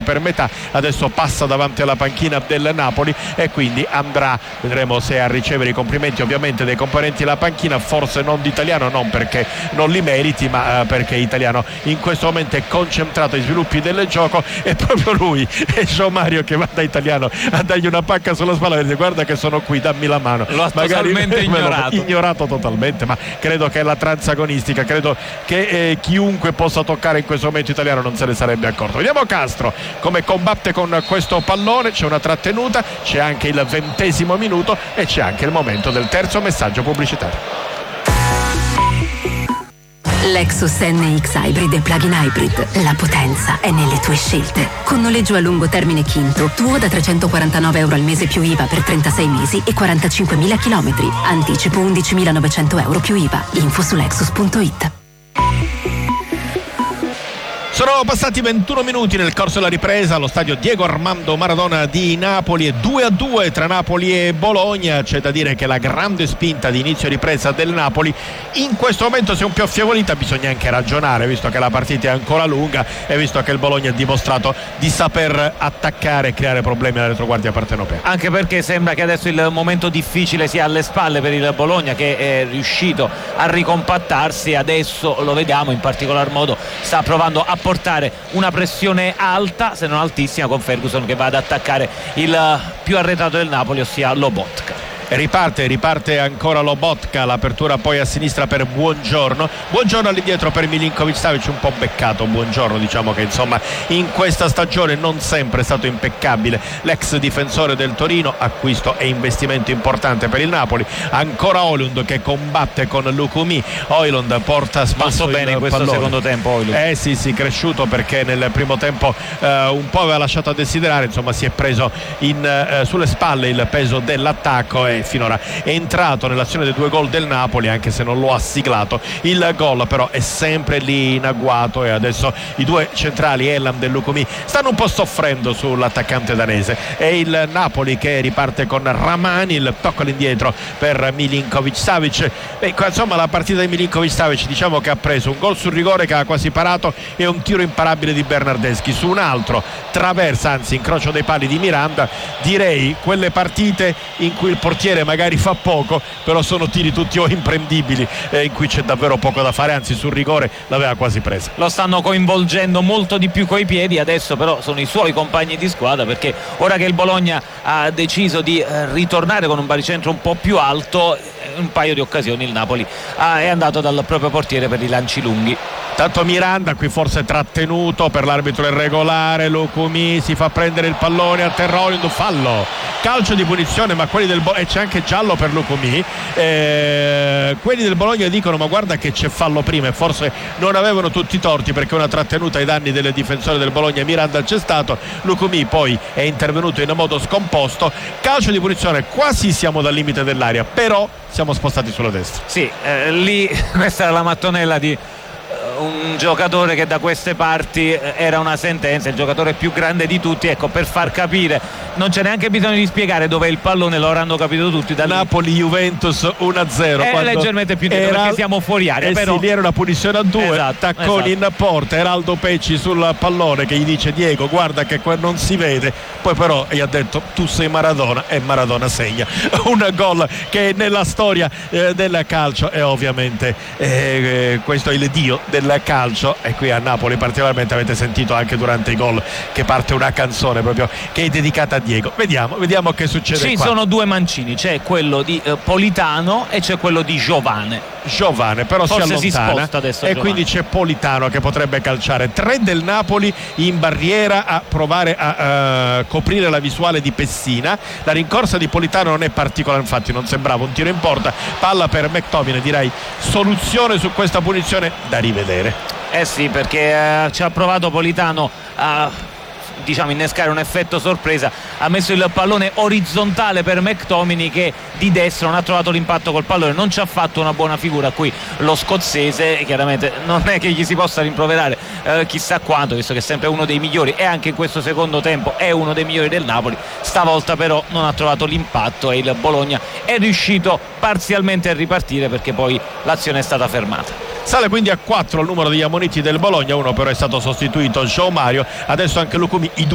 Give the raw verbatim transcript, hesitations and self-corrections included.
per metà, adesso passa davanti alla panchina del Napoli e quindi andrà, vedremo se a ricevere i complimenti ovviamente dei componenti della panchina, forse non di Italiano, non perché non li meriti, ma eh, perché Italiano in questo momento è concentrato ai sviluppi del gioco, e proprio lui è Gio Mario che va da Italiano a dargli una pacca sulla spalla e dice: guarda che sono qui, dammi la mano. Lo ha Magari totalmente ignorato ignorato totalmente, ma credo che la transagonistica, credo che eh, chiunque possa toccare in questo momento Italiano non se ne sarebbe accorto. Vediamo Castro come combatte con questo pallone, c'è una trattenuta, c'è anche il ventesimo minuto e c'è anche il momento del terzo messaggio pubblicitario. Lexus N X Hybrid e Plug-in Hybrid. La potenza è nelle tue scelte. Con noleggio a lungo termine Quinto, tuo da trecentoquarantanove euro al mese più I V A per trentasei mesi e quarantacinquemila chilometri. Anticipo undicimilanovecento euro più I V A. Info su lexus punto it. Sono passati ventuno minuti nel corso della ripresa allo stadio Diego Armando Maradona di Napoli, e due a due tra Napoli e Bologna. C'è da dire che la grande spinta di inizio ripresa del Napoli in questo momento si è un po' affievolita. Bisogna anche ragionare, visto che la partita è ancora lunga e visto che il Bologna ha dimostrato di saper attaccare e creare problemi alla retroguardia partenopea. Anche perché sembra che adesso il momento difficile sia alle spalle per il Bologna, che è riuscito a ricompattarsi. Adesso lo vediamo, in particolar modo sta provando a portare una pressione alta, se non altissima, con Ferguson che va ad attaccare il più arretrato del Napoli, ossia Lobotka. Riparte, riparte ancora Lobotka, l'apertura poi a sinistra per Buongiorno, Buongiorno all'indietro per Milinkovic Savic, un po' beccato Buongiorno, diciamo che insomma in questa stagione non sempre è stato impeccabile l'ex difensore del Torino, acquisto e investimento importante per il Napoli. Ancora Højlund che combatte con Lukumi, Højlund porta spasso bene in questo pallone. secondo tempo Højlund. Eh sì sì, cresciuto, perché nel primo tempo eh, un po' aveva lasciato a desiderare, insomma si è preso in, eh, sulle spalle il peso dell'attacco e finora è entrato nell'azione dei due gol del Napoli, anche se non lo ha siglato. Il gol però è sempre lì in agguato, e adesso i due centrali Elam e Lukumi stanno un po' soffrendo sull'attaccante danese. È il Napoli che riparte con Ramani, il tocco all'indietro per Milinkovic Savic. Beh, insomma la partita di Milinkovic Savic, diciamo che ha preso un gol sul rigore che ha quasi parato e un tiro imparabile di Bernardeschi su un altro traversa, anzi incrocio dei pali di Miranda. Direi quelle partite in cui il portiere magari fa poco, però sono tiri tutti o imprendibili, eh, in cui c'è davvero poco da fare, anzi sul rigore l'aveva quasi presa. Lo stanno coinvolgendo molto di più coi piedi, adesso però sono i suoi compagni di squadra, perché ora che il Bologna ha deciso di eh, ritornare con un baricentro un po' più alto, un paio di occasioni il Napoli ah, è andato dal proprio portiere per i lanci lunghi. Tanto Miranda qui forse trattenuto, per l'arbitro irregolare, Lukumi si fa prendere il pallone, atterra Højlund, fallo, calcio di punizione, ma quelli del Bo- e c'è anche giallo per Lukumi. Eh, quelli del Bologna dicono: ma guarda che c'è fallo prima, e forse non avevano tutti i torti, perché una trattenuta ai danni del difensore del Bologna Miranda c'è stato. Lukumi poi è intervenuto in modo scomposto, calcio di punizione, quasi siamo dal limite dell'area, però siamo spostati sulla destra. Sì, eh, lì questa era la mattonella di un giocatore che da queste parti era una sentenza, il giocatore più grande di tutti. Ecco, per far capire, non c'è neanche bisogno di spiegare dove è il pallone, lo avranno capito tutti. Da Napoli-Juventus uno a zero, è leggermente più indietro, perché siamo fuori area, eh però sì, lì era una punizione a due, esatto, tacconi esatto. in porta, Eraldo Pecci sul pallone che gli dice: Diego, guarda che qua non si vede, poi però gli ha detto: tu sei Maradona, e Maradona segna un gol che nella storia eh, del calcio è ovviamente eh, questo è il dio del calcio. E qui a Napoli particolarmente avete sentito anche durante i gol che parte una canzone proprio che è dedicata a Diego. Vediamo, vediamo che succede. Ci qua. sono due mancini, c'è quello di eh, Politano e c'è quello di Giovane. Giovane però Forse si allontana si sposta adesso, e Giovane. quindi c'è Politano che potrebbe calciare. Tre del Napoli in barriera a provare a uh, coprire la visuale di Pessina. La rincorsa di Politano non è particolare, infatti non sembrava un tiro in porta. Palla per McTominay, direi soluzione su questa punizione da rivedere. Eh sì, perché eh, ci ha provato Politano a diciamo innescare un effetto sorpresa, ha messo il pallone orizzontale per McTominay, che di destra non ha trovato l'impatto col pallone, non ci ha fatto una buona figura qui lo scozzese. Chiaramente non è che gli si possa rimproverare eh, chissà quanto, visto che è sempre uno dei migliori, e anche in questo secondo tempo è uno dei migliori del Napoli. Stavolta però non ha trovato l'impatto e il Bologna è riuscito parzialmente a ripartire, perché poi l'azione è stata fermata. Sale quindi a quattro il numero degli ammoniti del Bologna, uno però è stato sostituito, Gio Mario, adesso anche Lukumi. I